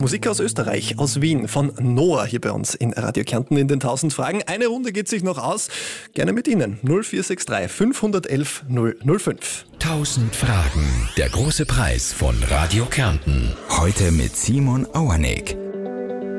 Musik aus Österreich, aus Wien, von Noah hier bei uns in Radio Kärnten in den 1000 Fragen. Eine Runde geht sich noch aus. Gerne mit Ihnen. 0463 511 005. 1000 Fragen. Der große Preis von Radio Kärnten. Heute mit Simon Auerneck.